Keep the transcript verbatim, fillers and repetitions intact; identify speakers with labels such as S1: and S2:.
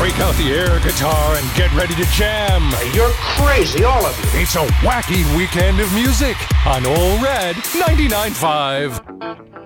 S1: Break out the air guitar and get ready to jam.
S2: You're crazy, all of you.
S1: It's a wacky weekend of music on Ole Red ninety-nine point five.